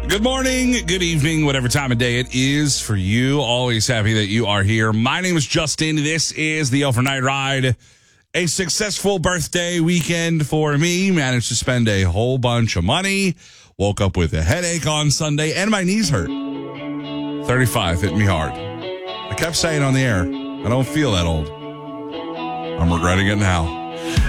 Good morning, good evening, whatever time of day it is for you. Always happy that you are here. My name is Justin. This is the Overnight Ride. A successful birthday weekend for me. Managed to spend a whole bunch of money. Woke up with a headache on Sunday, and my knees hurt. 35 hit me hard. I kept saying on the air, I don't feel that old. I'm regretting it now.